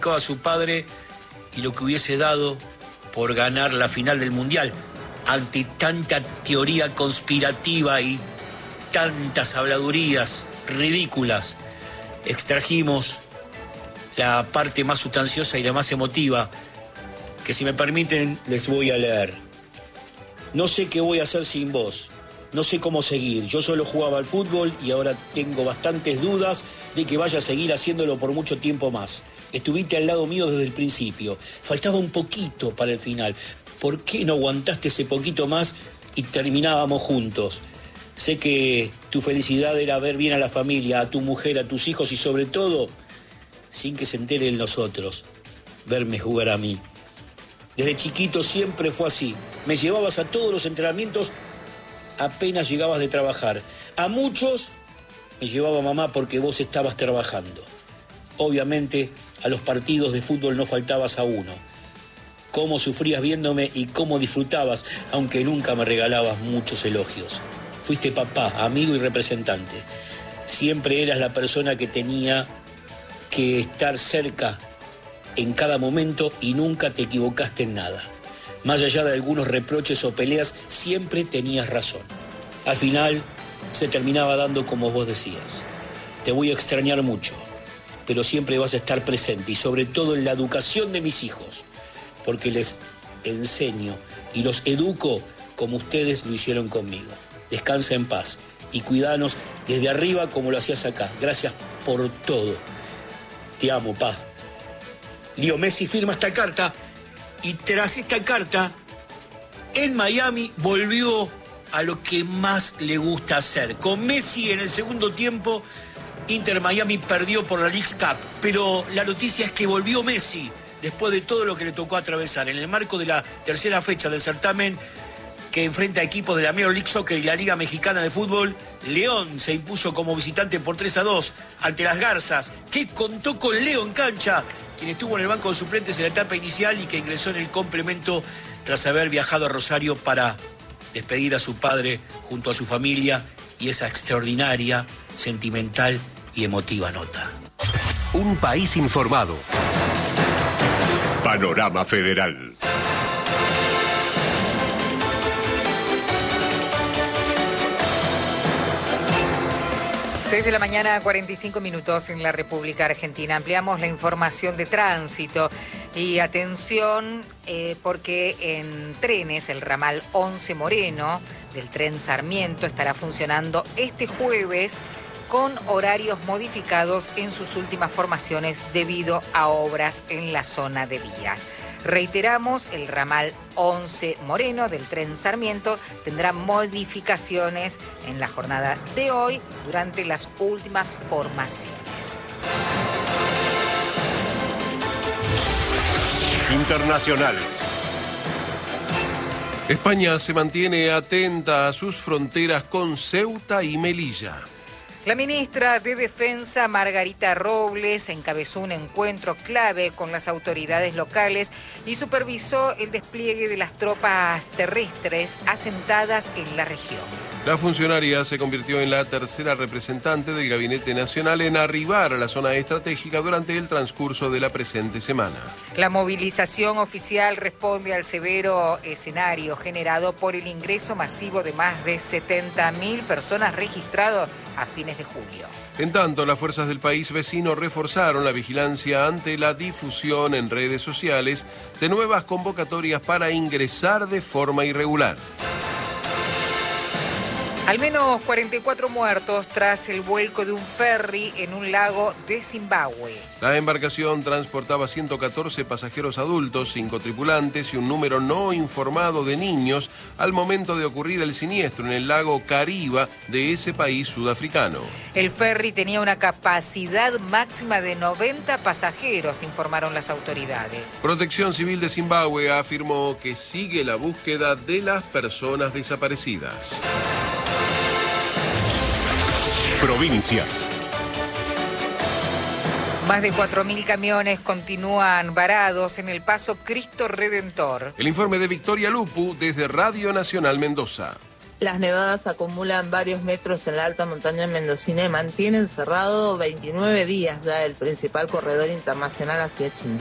a su padre y lo que hubiese dado por ganar la final del Mundial. Ante tanta teoría conspirativa y tantas habladurías ridículas, extrajimos la parte más sustanciosa y la más emotiva, que si me permiten les voy a leer. No sé qué voy a hacer sin vos, no sé cómo seguir. Yo solo jugaba al fútbol y ahora tengo bastantes dudas de que vaya a seguir haciéndolo por mucho tiempo más. Estuviste al lado mío desde el principio, faltaba un poquito para el final. ¿Por qué no aguantaste ese poquito más y terminábamos juntos? Sé que tu felicidad era ver bien a la familia, a tu mujer, a tus hijos y sobre todo, sin que se enteren los otros, verme jugar a mí. Desde chiquito siempre fue así. Me llevabas a todos los entrenamientos apenas llegabas de trabajar. A muchos me llevaba mamá porque vos estabas trabajando. Obviamente a los partidos de fútbol no faltabas a uno. Cómo sufrías viéndome y cómo disfrutabas, aunque nunca me regalabas muchos elogios. Fuiste papá, amigo y representante. Siempre eras la persona que tenía que estar cerca en cada momento y nunca te equivocaste en nada. Más allá de algunos reproches o peleas, siempre tenías razón. Al final se terminaba dando como vos decías. Te voy a extrañar mucho, pero siempre vas a estar presente y sobre todo en la educación de mis hijos, porque les enseño y los educo como ustedes lo hicieron conmigo. Descansa en paz y cuidanos desde arriba como lo hacías acá. Gracias por todo. Te amo, pa. Leo Messi firma esta carta y tras esta carta, en Miami volvió a lo que más le gusta hacer. Con Messi en el segundo tiempo, Inter Miami perdió por la Leagues Cup, pero la noticia es que volvió Messi después de todo lo que le tocó atravesar. En el marco de la tercera fecha del certamen que enfrenta a equipos de la Major League Soccer y la Liga Mexicana de Fútbol, León se impuso como visitante por 3-2 ante las Garzas, que contó con Leo en cancha, quien estuvo en el banco de suplentes en la etapa inicial y que ingresó en el complemento tras haber viajado a Rosario para despedir a su padre junto a su familia y esa extraordinaria, sentimental y emotiva nota. Un país informado. Panorama Federal. 6 de la mañana, 45 minutos en la República Argentina. Ampliamos la información de tránsito y atención porque en trenes el ramal 11 Moreno del tren Sarmiento estará funcionando este jueves con horarios modificados en sus últimas formaciones debido a obras en la zona de vías. Reiteramos, el ramal 11 Moreno del tren Sarmiento tendrá modificaciones en la jornada de hoy durante las últimas formaciones. Internacionales. España se mantiene atenta a sus fronteras con Ceuta y Melilla. La ministra de Defensa, Margarita Robles, encabezó un encuentro clave con las autoridades locales y supervisó el despliegue de las tropas terrestres asentadas en la región. La funcionaria se convirtió en la tercera representante del Gabinete Nacional en arribar a la zona estratégica durante el transcurso de la presente semana. La movilización oficial responde al severo escenario generado por el ingreso masivo de más de 70.000 personas registradas a fines de julio. En tanto, las fuerzas del país vecino reforzaron la vigilancia ante la difusión en redes sociales de nuevas convocatorias para ingresar de forma irregular. Al menos 44 muertos tras el vuelco de un ferry en un lago de Zimbabue. La embarcación transportaba 114 pasajeros adultos, 5 tripulantes y un número no informado de niños al momento de ocurrir el siniestro en el lago Kariba de ese país sudafricano. El ferry tenía una capacidad máxima de 90 pasajeros, informaron las autoridades. Protección Civil de Zimbabue afirmó que sigue la búsqueda de las personas desaparecidas. Provincias. Más de 4.000 camiones continúan varados en el paso Cristo Redentor. El informe de Victoria Lupu desde Radio Nacional Mendoza. Las nevadas acumulan varios metros en la alta montaña mendocina y mantienen cerrado 29 días ya el principal corredor internacional hacia China.